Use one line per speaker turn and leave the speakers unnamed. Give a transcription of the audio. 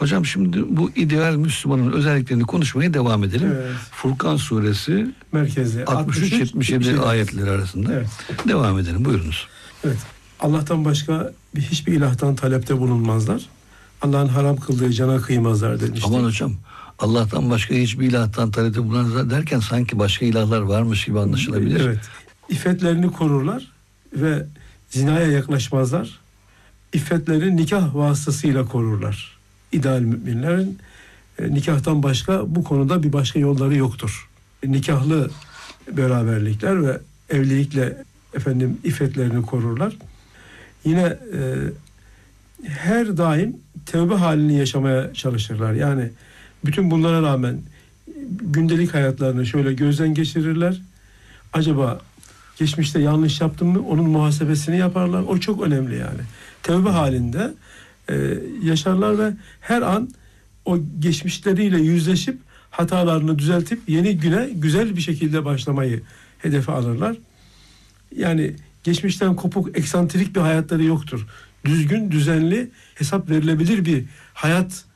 Hocam şimdi bu ideal Müslümanın özelliklerini konuşmaya devam edelim.
Evet.
Furkan suresi
Merkezde
63-77 ayetleri arasında.
Evet.
Devam edelim, buyurunuz.
Evet. Allah'tan başka hiçbir ilahtan talepte bulunmazlar. Allah'ın haram kıldığı cana kıymazlar demiştik.
Aman hocam, Allah'tan başka hiçbir ilahtan talepte bulunanlar derken sanki başka ilahlar varmış gibi anlaşılabilir.
Evet. İffetlerini korurlar ve zinaya yaklaşmazlar. İffetlerini nikah vasıtasıyla korurlar. İdeal müminlerin nikahtan başka bu konuda bir başka yolları yoktur. Nikahlı beraberlikler ve evlilikle iffetlerini korurlar. Yine her daim tevbe halini yaşamaya çalışırlar. Yani bütün bunlara rağmen gündelik hayatlarını şöyle gözden geçirirler. Acaba geçmişte yanlış yaptım mı? Onun muhasebesini yaparlar. O çok önemli yani. Tevbe halinde yaşarlar ve her an o geçmişleriyle yüzleşip hatalarını düzeltip yeni güne güzel bir şekilde başlamayı hedefe alırlar. Yani geçmişten kopuk, eksantrik bir hayatları yoktur. Düzgün, düzenli, hesap verilebilir bir hayat